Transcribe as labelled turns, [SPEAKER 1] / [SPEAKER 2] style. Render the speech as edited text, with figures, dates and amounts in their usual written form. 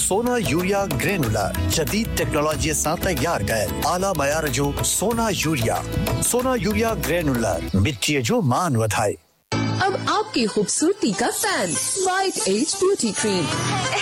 [SPEAKER 1] सोना urea granular जदीद technology सां तैयार कयल आला मयार जो सोना यूरिया ग्रेनुलर मिट्टी जो मान वधाए।
[SPEAKER 2] अब आपकी खूबसूरती का fan white as beauty cream